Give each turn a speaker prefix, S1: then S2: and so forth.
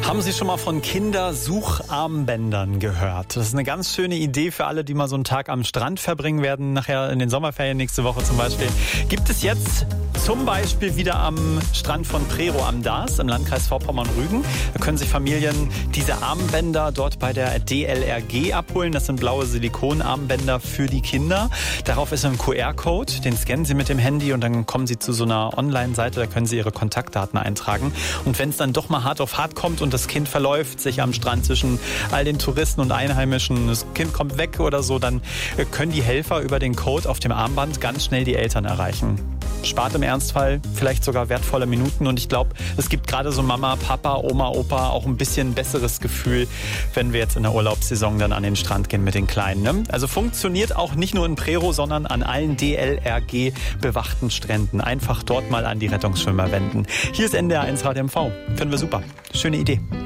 S1: Haben Sie schon mal von Kindersucharmbändern gehört? Das ist eine ganz schöne Idee für alle, die mal so einen Tag am Strand verbringen werden, nachher in den Sommerferien nächste Woche zum Beispiel. Gibt es jetzt zum Beispiel wieder am Strand von Prerow am Darß im Landkreis Vorpommern-Rügen. Da können sich Familien diese Armbänder dort bei der DLRG abholen. Das sind blaue Silikonarmbänder für die Kinder. Darauf ist ein QR-Code, den scannen Sie mit dem Handy und dann kommen Sie zu so einer Online-Seite, da können Sie Ihre Kontaktdaten eintragen. Und wenn es dann doch mal hart auf hart kommt und das Kind verläuft sich am Strand zwischen all den Touristen und Einheimischen, das Kind kommt weg oder so, dann können die Helfer über den Code auf dem Armband ganz schnell die Eltern erreichen. Spart im Ernstfall vielleicht sogar wertvolle Minuten und ich glaube, es gibt gerade so Mama, Papa, Oma, Opa auch ein bisschen besseres Gefühl, wenn wir jetzt in der Urlaubssaison dann an den Strand gehen mit den Kleinen. Ne? Also funktioniert auch nicht nur in Prerow, sondern an allen DLRG bewachten Stränden. Einfach dort mal an die Rettungsschwimmer wenden. Hier ist NDR 1 Radio MV. Finden wir super. Schöne Idee.